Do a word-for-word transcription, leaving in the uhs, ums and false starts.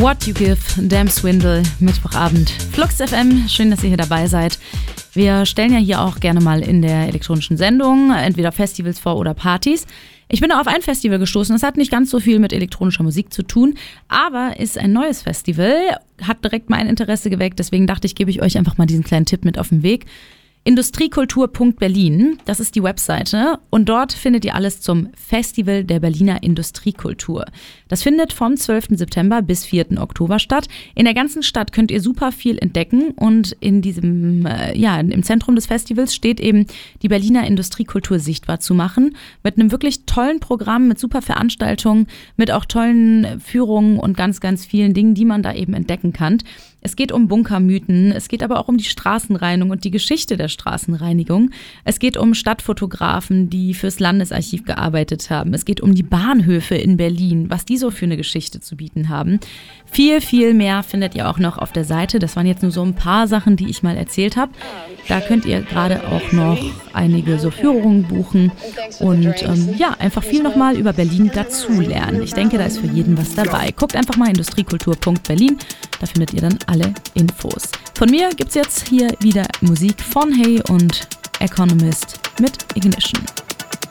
What You Give, Damn Swindle, Mittwochabend, Flux F M, schön, dass ihr hier dabei seid. Wir stellen ja hier auch gerne mal in der elektronischen Sendung entweder Festivals vor oder Partys. Ich bin auf ein Festival gestoßen, es hat nicht ganz so viel mit elektronischer Musik zu tun, aber ist ein neues Festival, hat direkt mein Interesse geweckt, deswegen dachte ich, gebe ich euch einfach mal diesen kleinen Tipp mit auf den Weg. Industriekultur Punkt Berlin, das ist die Webseite und dort findet ihr alles zum Festival der Berliner Industriekultur. Das findet vom zwölften September bis vierten Oktober statt. In der ganzen Stadt könnt ihr super viel entdecken und in diesem, äh, ja, im Zentrum des Festivals steht eben die Berliner Industriekultur sichtbar zu machen mit einem wirklich tollen Programm, mit super Veranstaltungen, mit auch tollen Führungen und ganz, ganz vielen Dingen, die man da eben entdecken kann. Es geht um Bunkermythen, es geht aber auch um die Straßenreinigung und die Geschichte der Straßenreinigung. Es geht um Stadtfotografen, die fürs Landesarchiv gearbeitet haben. Es geht um die Bahnhöfe in Berlin, was die so für eine Geschichte zu bieten haben. Viel, viel mehr findet ihr auch noch auf der Seite. Das waren jetzt nur so ein paar Sachen, die ich mal erzählt habe. Da könnt ihr gerade auch noch einige so Führungen buchen und ähm, ja, einfach viel nochmal über Berlin dazulernen. Ich denke, da ist für jeden was dabei. Guckt einfach mal Industriekultur Punkt Berlin, da findet ihr dann alle Infos. Von mir gibt's jetzt hier wieder Musik von Hey und Economist mit Ignition.